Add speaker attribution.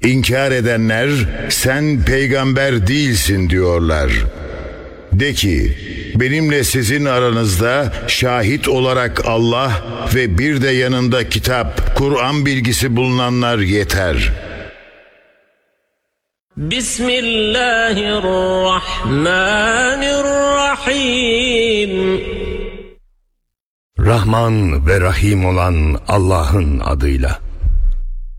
Speaker 1: İnkar edenler sen peygamber değilsin diyorlar. De ki benimle sizin aranızda şahit olarak Allah ve bir de yanında kitap, Kur'an bilgisi bulunanlar yeter.
Speaker 2: Bismillahirrahmanirrahim.
Speaker 3: Rahman ve Rahim olan Allah'ın adıyla.